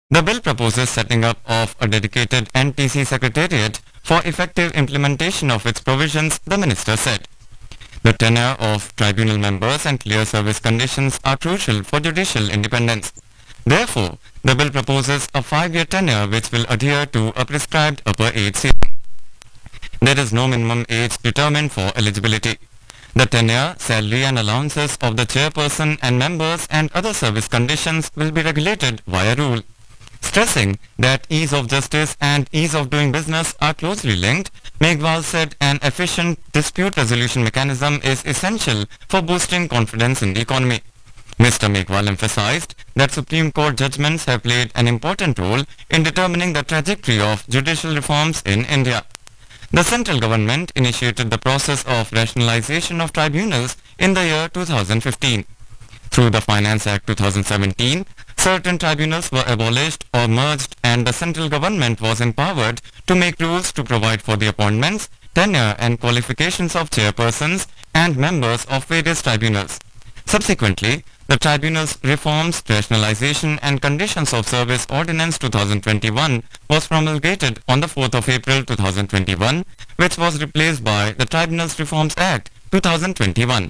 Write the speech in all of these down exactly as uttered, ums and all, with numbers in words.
The bill proposes setting up of a dedicated N T C secretariat for effective implementation of its provisions, the minister said. The tenure of tribunal members and clear service conditions are crucial for judicial independence. Therefore, the bill proposes a five-year tenure which will adhere to a prescribed upper age ceiling. There is no minimum age determined for eligibility. The tenure, salary and allowances of the chairperson and members and other service conditions will be regulated via rule. Stressing that ease of justice and ease of doing business are closely linked, Meghwal said an efficient dispute resolution mechanism is essential for boosting confidence in the economy. Mister Meghwal emphasized that Supreme Court judgments have played an important role in determining the trajectory of judicial reforms in India. The central government initiated the process of rationalization of tribunals in the year two thousand fifteen. Through the Finance Act two thousand seventeen, certain tribunals were abolished or merged and the central government was empowered to make rules to provide for the appointments, tenure and qualifications of chairpersons and members of various tribunals. Subsequently, the Tribunals Reforms, Rationalization and Conditions of Service Ordinance twenty twenty-one was promulgated on the fourth of April two thousand twenty-one, which was replaced by the Tribunals Reforms Act two thousand twenty-one.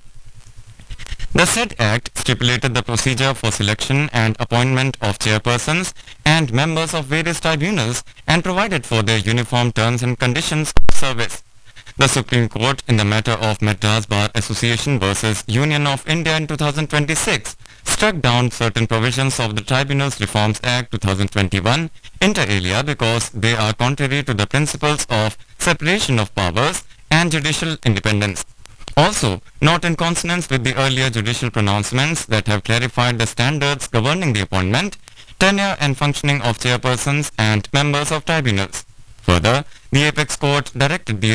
The said Act stipulated the procedure for selection and appointment of chairpersons and members of various tribunals and provided for their uniform terms and conditions of service. The Supreme Court in the matter of Madras Bar Association versus Union of India in two thousand twenty-six struck down certain provisions of the Tribunals Reforms Act two thousand twenty-one inter alia because they are contrary to the principles of separation of powers and judicial independence. Also, not in consonance with the earlier judicial pronouncements that have clarified the standards governing the appointment, tenure and functioning of chairpersons and members of tribunals. Further, the Apex Court directed the